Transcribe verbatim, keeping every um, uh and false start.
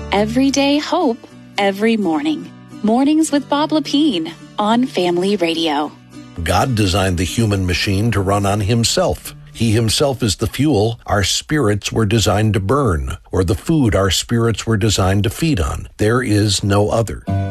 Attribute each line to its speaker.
Speaker 1: Everyday hope every morning. Mornings with Bob Lepine on Family Radio.
Speaker 2: God designed the human machine to run on himself. He himself is the fuel our spirits were designed to burn, or the food our spirits were designed to feed on. There is no other.